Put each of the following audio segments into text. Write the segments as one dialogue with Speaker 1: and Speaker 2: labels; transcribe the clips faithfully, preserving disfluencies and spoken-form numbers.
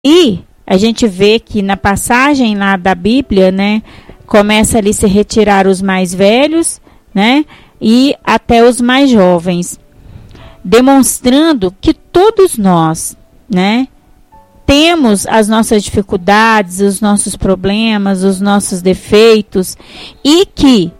Speaker 1: E a gente vê que na passagem lá da Bíblia, né, começa ali a se retirar os mais velhos, né, e até os mais jovens, demonstrando que todos nós, né, temos as nossas dificuldades, os nossos problemas, os nossos defeitos, e que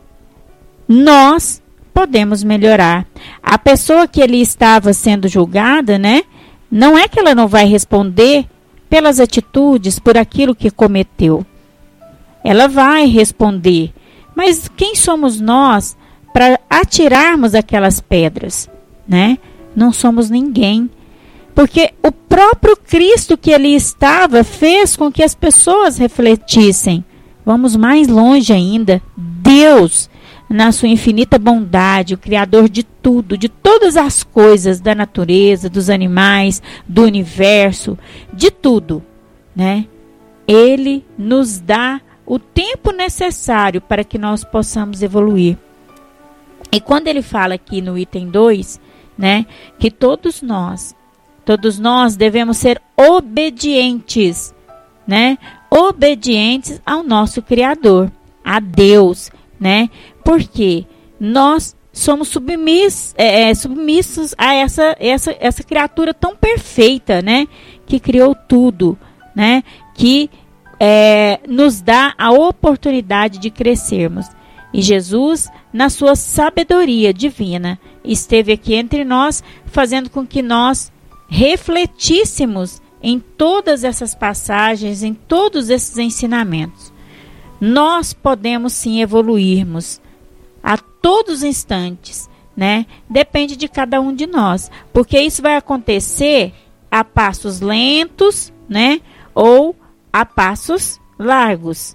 Speaker 1: nós podemos melhorar. A pessoa que ali estava sendo julgada, né, não é que ela não vai responder pelas atitudes, por aquilo que cometeu. Ela vai responder. Mas quem somos nós para atirarmos aquelas pedras, né? Não somos ninguém. Porque o próprio Cristo que ali estava fez com que as pessoas refletissem. Vamos mais longe ainda. Deus, na sua infinita bondade, o Criador de tudo, de todas as coisas, da natureza, dos animais, do universo, de tudo, né? Ele nos dá o tempo necessário para que nós possamos evoluir. E quando ele fala aqui no item dois, né, que todos nós, todos nós devemos ser obedientes, né? Obedientes ao nosso Criador, a Deus, né? Porque nós somos submissos, é, é, submissos a essa, essa, essa criatura tão perfeita, né? Que criou tudo, né? Que é, nos dá a oportunidade de crescermos. E Jesus, na sua sabedoria divina, esteve aqui entre nós, fazendo com que nós refletíssemos em todas essas passagens, em todos esses ensinamentos. Nós podemos sim evoluirmos a todos os instantes, né? Depende de cada um de nós, porque isso vai acontecer a passos lentos, né? Ou a passos largos.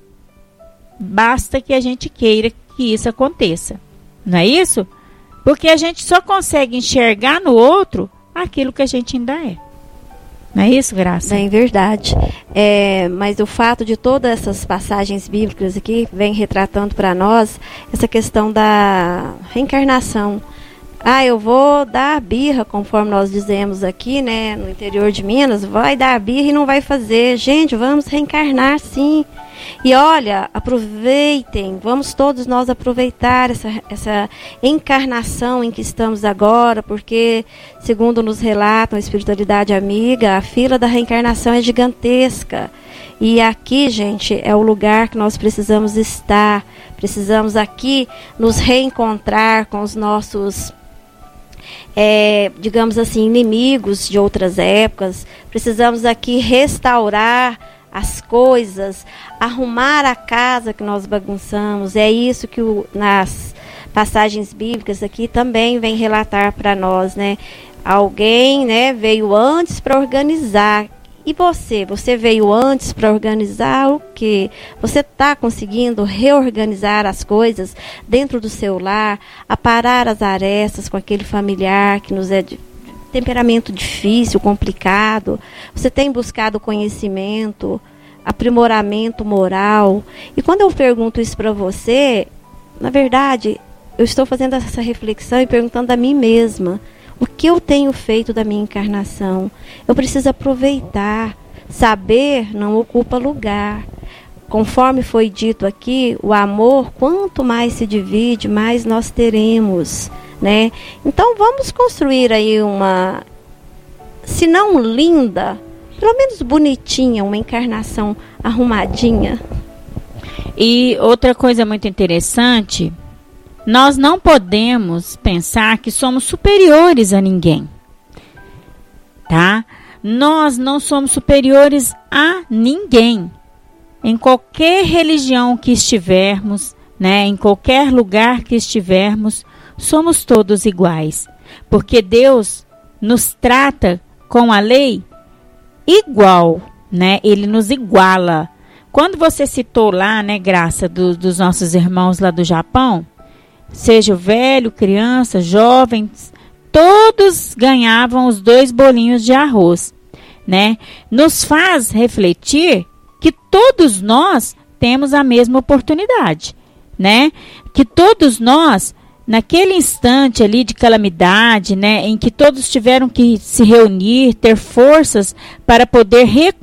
Speaker 1: Basta que a gente queira que isso aconteça, não é isso? Porque a gente só consegue enxergar no outro aquilo que a gente ainda é. Não é isso, Graça?
Speaker 2: É verdade. É, mas o fato de todas essas passagens bíblicas aqui vem retratando para nós essa questão da reencarnação. Ah, eu vou dar birra, conforme nós dizemos aqui, né, no interior de Minas, vai dar birra e não vai fazer. Gente, vamos reencarnar sim. E olha, aproveitem, vamos todos nós aproveitar essa, essa encarnação em que estamos agora, porque, segundo nos relatam a espiritualidade amiga, a fila da reencarnação é gigantesca. E aqui, gente, é o lugar que nós precisamos estar. Precisamos aqui nos reencontrar com os nossos, é, digamos assim, inimigos de outras épocas. Precisamos aqui restaurar as coisas, arrumar a casa que nós bagunçamos. É isso que o, nas passagens bíblicas aqui também vem relatar para nós, né? Alguém, né, veio antes para organizar. E você? Você veio antes para organizar o quê? Você está conseguindo reorganizar as coisas dentro do seu lar, aparar as arestas com aquele familiar que nos é de temperamento difícil, complicado? Você tem buscado conhecimento, aprimoramento moral? E quando eu pergunto isso para você, na verdade, eu estou fazendo essa reflexão e perguntando a mim mesma: o que eu tenho feito da minha encarnação? Eu preciso aproveitar. Saber não ocupa lugar. Conforme foi dito aqui, o amor, quanto mais se divide, mais nós teremos, né? Então vamos construir aí uma, se não linda, pelo menos bonitinha, uma encarnação arrumadinha.
Speaker 1: E outra coisa muito interessante, nós não podemos pensar que somos superiores a ninguém, tá? Nós não somos superiores a ninguém. Em qualquer religião que estivermos, né, em qualquer lugar que estivermos, somos todos iguais. Porque Deus nos trata com a lei igual, né? Ele nos iguala. Quando você citou lá, né, Graça, do, dos nossos irmãos lá do Japão, seja velho, criança, jovens, todos ganhavam os dois bolinhos de arroz, né? Nos faz refletir que todos nós temos a mesma oportunidade, né? Que todos nós naquele instante ali de calamidade, né, em que todos tiveram que se reunir, ter forças para poder